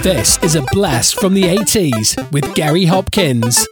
This is a blast from the 80s with Gary Hopkins.